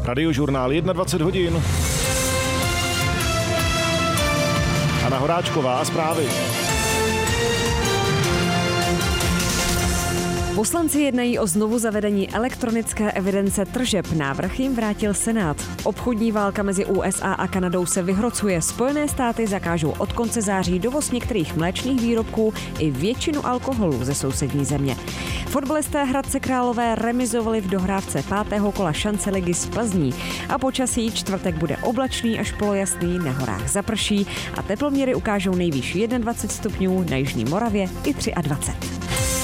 Radiožurnál 21 hodin. Anna Horáčková a zprávy. Poslanci jednají o znovu zavedení elektronické evidence tržeb. Návrh jim vrátil Senát. Obchodní válka mezi USA a Kanadou se vyhrocuje. Spojené státy zakážou od konce září dovoz některých mléčných výrobků i většinu alkoholu ze sousední země. Fotbalisté Hradce Králové remizovali v dohrávce 5. kola šance ligy z Plzní. A počasí čtvrtek bude oblačný až polojasný, na horách zaprší a teploměry ukážou nejvýš 21 stupňů, na jižní Moravě i 23.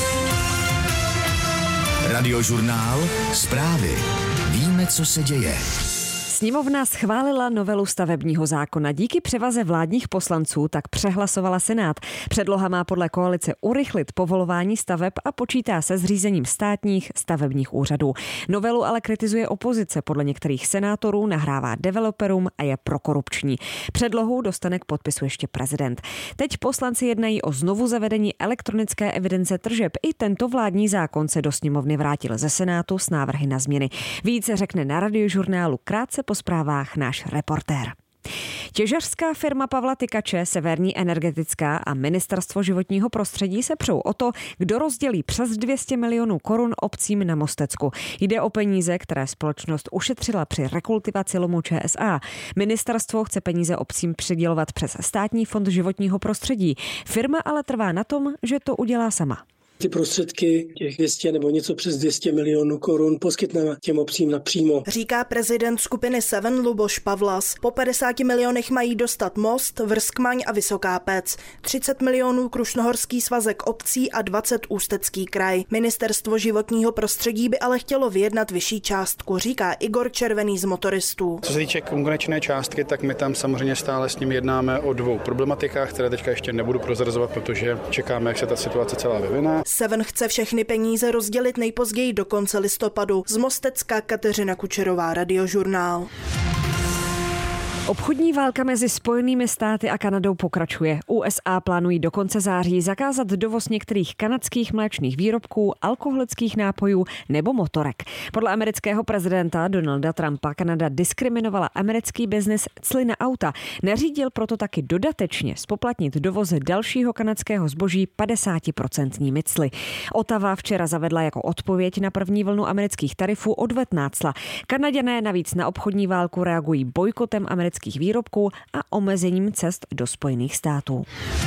Radiožurnál Zprávy. Víme, co se děje. Sněmovna schválila novelu stavebního zákona. Díky převaze vládních poslanců tak přehlasovala Senát. Předloha má podle koalice urychlit povolování staveb a počítá se zřízením státních stavebních úřadů. Novelu ale kritizuje opozice. Podle některých senátorů nahrává developerům a je prokorupční. Předlohu dostane k podpisu ještě prezident. Teď poslanci jednají o znovu zavedení elektronické evidence tržeb. I tento vládní zákon se do sněmovny vrátil ze Senátu s návrhy na změny. Více řekne na Radiožurnálu krátce po zprávách náš reportér. Těžařská firma Pavla Tykače, Severní energetická a Ministerstvo životního prostředí se přou o to, kdo rozdělí přes 200 milionů korun obcím na Mostecku. Jde o peníze, které společnost ušetřila při rekultivaci lomu ČSA. Ministerstvo chce peníze obcím přidělovat přes Státní fond životního prostředí. Firma ale trvá na tom, že to udělá sama. Ty prostředky, těch 200 nebo něco přes 200 milionů korun poskytneme těm obcím napřímo. Říká prezident skupiny Seven Luboš Pavlas. Po 50 milionech mají dostat Most, Vrskmaň a Vysoká Pec. 30 milionů Krušnohorský svazek obcí a 20 Ústecký kraj. Ministerstvo životního prostředí by ale chtělo vyjednat vyšší částku, říká Igor Červený z Motoristů. Co se týče konečné částky, tak my tam samozřejmě stále s nimi jednáme o dvou problematikách, které teďka ještě nebudu prozrazovat, protože čekáme, jak se ta situace celá vyvine. Seven chce všechny peníze rozdělit nejpozději do konce listopadu. Z Mostecka Kateřina Kučerová, Radiožurnál. Obchodní válka mezi Spojenými státy a Kanadou pokračuje. USA plánují do konce září zakázat dovoz některých kanadských mléčných výrobků, alkoholických nápojů nebo motorek. Podle amerického prezidenta Donalda Trumpa Kanada diskriminovala americký biznis cly na auta. Nařídil proto taky dodatečně zpoplatnit dovoz dalšího kanadského zboží 50% cly. Ottawa včera zavedla jako odpověď na první vlnu amerických tarifů odvetná cla. Kanaďané navíc na obchodní válku reagují bojkotem amerických výrobků a omezením cest do Spojených států.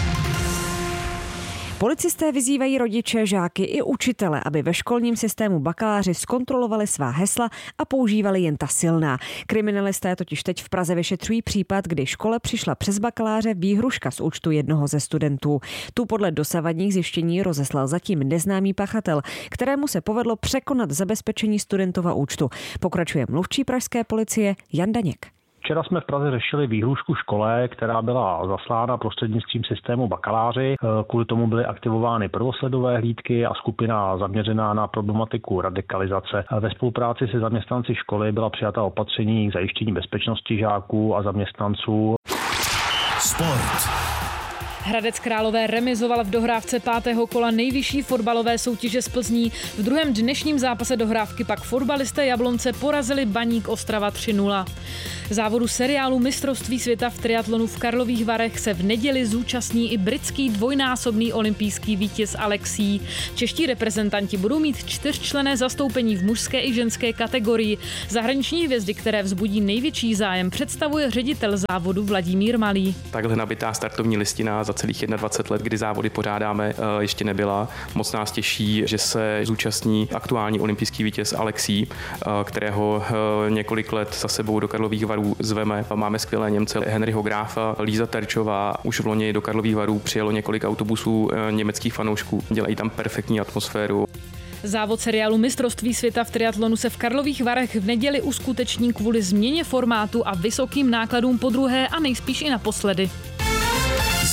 Policisté vyzývají rodiče, žáky i učitele, aby ve školním systému bakaláři zkontrolovali svá hesla a používali jen ta silná. Kriminalisté totiž teď v Praze vyšetřují případ, kdy škole přišla přes bakaláře výhruška z účtu jednoho ze studentů. Tu podle dosavadních zjištění rozeslal zatím neznámý pachatel, kterému se povedlo překonat zabezpečení studentova účtu. Pokračuje mluvčí pražské policie Jan Daněk. Včera jsme v Praze řešili výhrušku škole, která byla zaslána prostřednictvím systému bakaláři. Kvůli tomu byly aktivovány prvosledové hlídky a skupina zaměřená na problematiku radikalizace. Ve spolupráci se zaměstnanci školy byla přijata opatření k zajištění bezpečnosti žáků a zaměstnanců. Sport. Hradec Králové remizoval v dohrávce 5. kola nejvyšší fotbalové soutěže z Plzní. V druhém dnešním zápase dohrávky pak fotbalisté Jablonce porazili Baník Ostrava 3-0. Závodu seriálu Mistrovství světa v triatlonu v Karlových Varech se v neděli zúčastní i britský dvojnásobný olympijský vítěz Alexí. Čeští reprezentanti budou mít 4členné zastoupení v mužské i ženské kategorii. Zahraniční hvězdy, které vzbudí největší zájem, představuje ředitel závodu Vladimír Malý. Takhle nabitá startovní listina za celých 21 let, kdy závody pořádáme, ještě nebyla. Moc nás těší, že se zúčastní aktuální olympijský vítěz Alexí, kterého několik let za sebou do Karlových Varů zveme. Máme skvělé Němce Henryho Gráfa, Líza Terčová. Už v loni do Karlových Varů přijelo několik autobusů německých fanoušků. Dělají tam perfektní atmosféru. Závod seriálu Mistrovství světa v triatlonu se v Karlových Varech v neděli uskuteční kvůli změně formátu a vysokým nákladům podruhé a nejspíš i naposledy.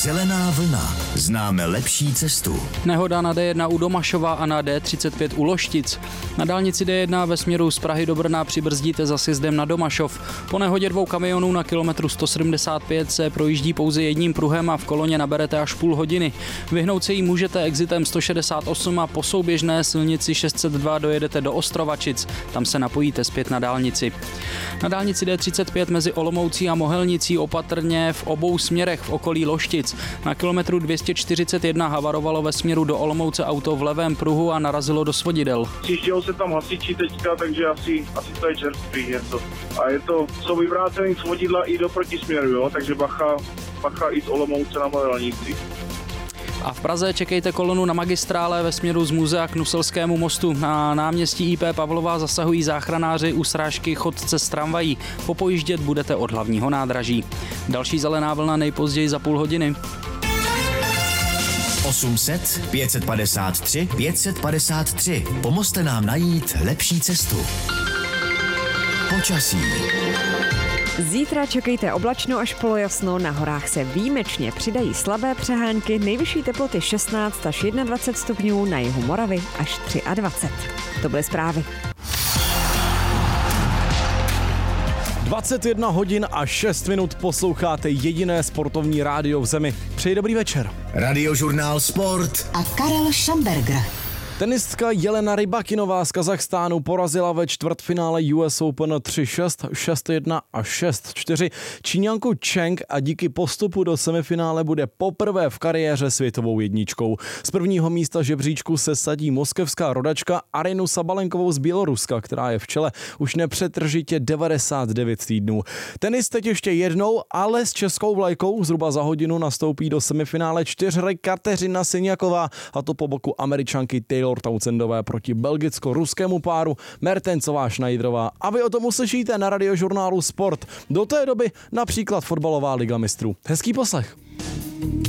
Zelená vlna. Známe lepší cestu. Nehoda na D1 u Domašova a na D35 u Loštic. Na dálnici D1 ve směru z Prahy do Brna přibrzdíte za sjezdem na Domašov. Po nehodě 2 kamionů na kilometru 175 se projíždí pouze jedním pruhem a v koloně naberete až půl hodiny. Vyhnout se jí můžete exitem 168 a po souběžné silnici 602 dojedete do Ostrovačic. Tam se napojíte zpět na dálnici. Na dálnici D35 mezi Olomoucí a Mohelnicí opatrně v obou směrech v okolí Loštic. Na kilometru 241 havarovalo ve směru do Olomouce auto v levém pruhu a narazilo do svodidel. Přijíždělo se tam hasiči teďka, takže asi to je čerstvý něco. A jsou vyvrácený svodidla i do protisměru, jo? Takže bacha i z Olomouce na Mohelnici. A v Praze čekejte kolonu na magistrále ve směru z muzea k Nuselskému mostu. Na náměstí IP Pavlova zasahují záchranáři u srážky chodce z tramvají. Popojíždět budete od hlavního nádraží. Další zelená vlna nejpozději za půl hodiny. 800 553 553. Pomozte nám najít lepší cestu. Počasí. Zítra čekejte oblačno až polojasno, na horách se výjimečně přidají slabé přehánky, nejvyšší teploty 16 až 21 stupňů, na jihu Moravy až 23. To byly zprávy. 21 hodin a 6 minut posloucháte jediné sportovní rádio v zemi. Přeji dobrý večer. Radiožurnál Sport a Karel Šamberger. Tenistka Jelena Rybakinová z Kazachstánu porazila ve čtvrtfinále US Open 3-6, 6-1 a 6-4 Číňanku Cheng a díky postupu do semifinále bude poprvé v kariéře světovou jedničkou. Z prvního místa žebříčku se sadí moskevská rodačka Arinu Sabalenkovou z Běloruska, která je v čele už nepřetržitě 99 týdnů. Tenis teď ještě jednou, ale s českou vlajkou zhruba za hodinu nastoupí do semifinále čtyřhry Kateřina Siniaková, a to po boku Američanky Taylor Townsendové proti belgicko-ruskému páru Mertensová-Schneiderová. A vy o tom uslyšíte na Radiožurnálu Sport. Do té doby například fotbalová liga mistrů. Hezký poslech.